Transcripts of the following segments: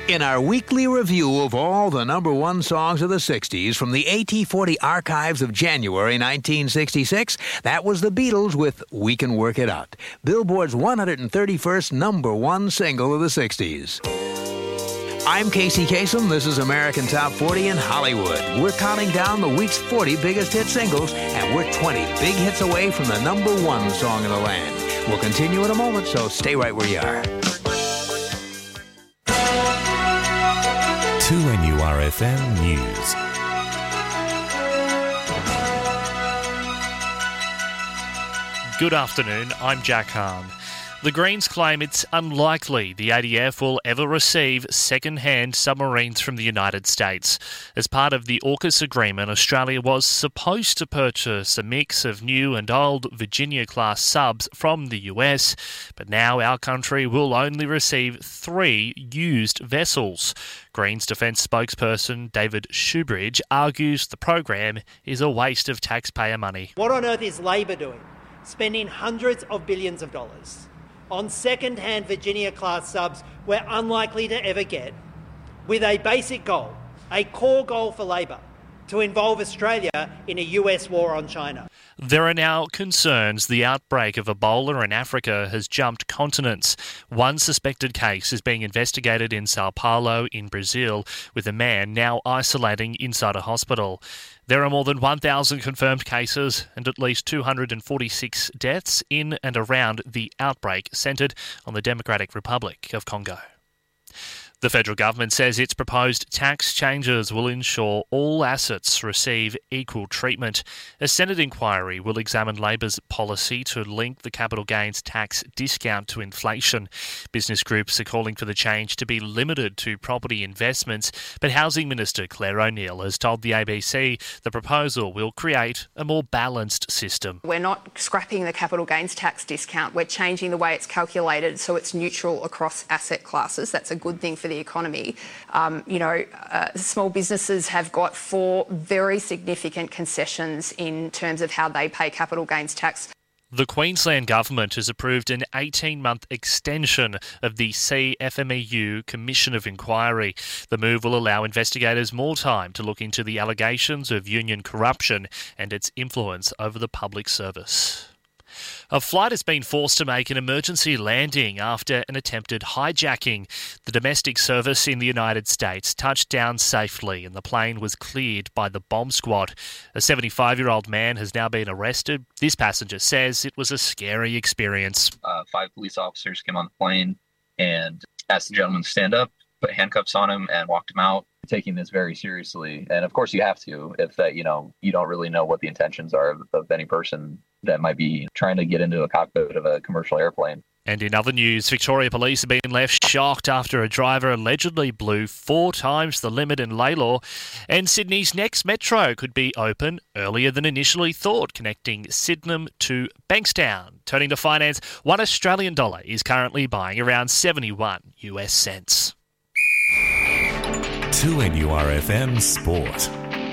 In our weekly review of all the number one songs of the 60s from the AT40 archives of January 1966, that was the Beatles with We Can Work It Out, Billboard's 131st number one single of the 60s. I'm Casey Kasem. This is American Top 40 in Hollywood. We're counting down the week's 40 biggest hit singles, and we're 20 big hits away from the number one song in the land. We'll continue in a moment, so stay right where you are. 2NURFM News. Good afternoon, I'm Jack Hahn. The Greens claim it's unlikely the ADF will ever receive second-hand submarines from the United States. As part of the AUKUS agreement, Australia was supposed to purchase a mix of new and old Virginia-class subs from the US, but now our country will only receive 3 used vessels. Greens Defence spokesperson David Shoebridge argues the program is a waste of taxpayer money. What on earth is Labor doing? Spending hundreds of billions of dollars on second-hand Virginia-class subs we're unlikely to ever get, with a basic goal, a core goal for Labor, to involve Australia in a US war on China. There are now concerns the outbreak of Ebola in Africa has jumped continents. One suspected case is being investigated in Sao Paulo in Brazil, with a man now isolating inside a hospital. There are more than 1,000 confirmed cases and at least 246 deaths in and around the outbreak, centred on the Democratic Republic of Congo. The federal government says its proposed tax changes will ensure all assets receive equal treatment. A Senate inquiry will examine Labor's policy to link the capital gains tax discount to inflation. Business groups are calling for the change to be limited to property investments, but Housing Minister Claire O'Neill has told the ABC the proposal will create a more balanced system. We're not scrapping the capital gains tax discount. We're changing the way it's calculated so it's neutral across asset classes. That's a good thing for the economy. Small businesses have got 4 very significant concessions in terms of how they pay capital gains tax. The Queensland Government has approved an 18-month extension of the CFMEU Commission of Inquiry. The move will allow investigators more time to look into the allegations of union corruption and its influence over the public service. A flight has been forced to make an emergency landing after an attempted hijacking. The domestic service in the United States touched down safely and the plane was cleared by the bomb squad. A 75-year-old man has now been arrested. This passenger says it was a scary experience. 5 police officers came on the plane and asked the gentleman to stand up, put handcuffs on him, and walked him out. Taking this very seriously. And of course you have to, if that, you don't really know what the intentions are of any person that might be trying to get into a cockpit of a commercial airplane. And in other news, Victoria Police have been left shocked after a driver allegedly blew 4 times the limit in Laylaw. And Sydney's next metro could be open earlier than initially thought, connecting Sydenham to Bankstown. Turning to finance, $1 Australian is currently buying around 71 US cents. 2NURFM Sport.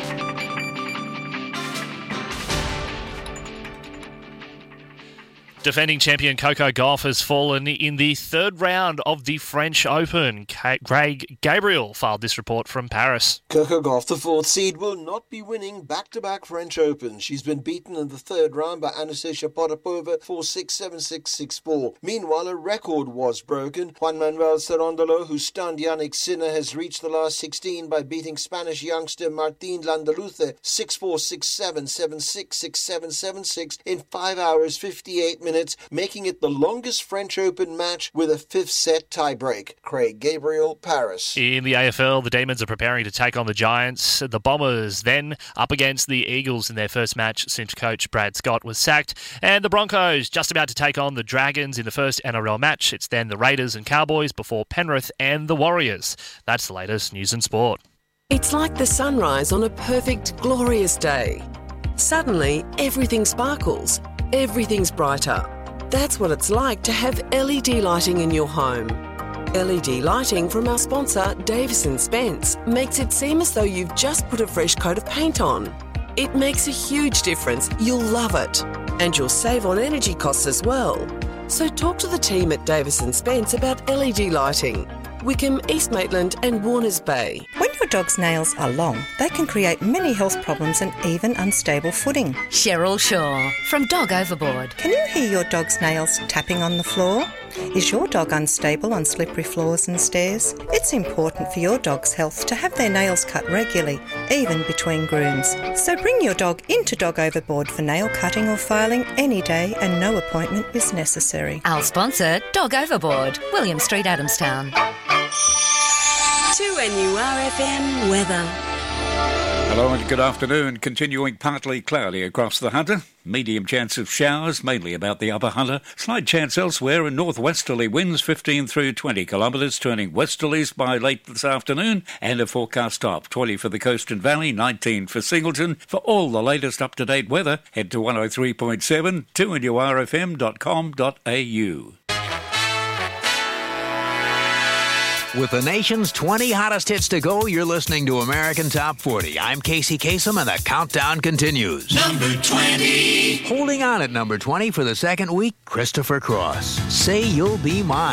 Defending champion Coco Gauff has fallen in the 3rd round of the French Open. Craig Gabriel filed this report from Paris. Coco Gauff, the 4th seed, will not be winning back-to-back French Opens. She's been beaten in the 3rd round by Anastasia Potapova 4-6, 7-6, 6-4. Meanwhile, a record was broken. Juan Manuel Cerundolo, who stunned Yannick Sinner, has reached the last 16 by beating Spanish youngster Martín Landaluce 6-4, 6-7, 7-6, 6-7, 7-6 in 5 hours, 58 minutes. Making it the longest French Open match with a 5th set tiebreak. Craig Gabriel, Paris. In the AFL, the Demons are preparing to take on the Giants. The Bombers then up against the Eagles in their first match since coach Brad Scott was sacked. And the Broncos just about to take on the Dragons in the first NRL match. It's then the Raiders and Cowboys before Penrith and the Warriors. That's the latest news and sport. It's like the sunrise on a perfect, glorious day. Suddenly, everything sparkles. Everything's brighter. That's what it's like to have LED lighting in your home. LED lighting from our sponsor, Davison Spence, makes it seem as though you've just put a fresh coat of paint on. It makes a huge difference. You'll love it. And you'll save on energy costs as well. So talk to the team at Davison Spence about LED lighting. Wickham, East Maitland and Warners Bay. When your dog's nails are long, they can create many health problems and even unstable footing. Cheryl Shaw from Dog Overboard. Can you hear your dog's nails tapping on the floor? Is your dog unstable on slippery floors and stairs? It's important for your dog's health to have their nails cut regularly, even between grooms. So bring your dog into Dog Overboard for nail cutting or filing any day and no appointment is necessary. Our sponsor, Dog Overboard, William Street, Adamstown. 2NURFM weather. Hello and good afternoon. Continuing partly cloudy across the Hunter. Medium chance of showers, mainly about the upper Hunter. Slight chance elsewhere and northwesterly winds 15 through 20 kilometres, turning westerlies by late this afternoon. And a forecast top, 20 for the Coast and Valley, 19 for Singleton. For all the latest up-to-date weather, head to 103.7, 2NURFM.com.au. With the nation's 20 hottest hits to go, you're listening to American Top 40. I'm Casey Kasem, and the countdown continues. Number 20. Holding on at number 20 for the second week, Christopher Cross. Say You'll Be Mine.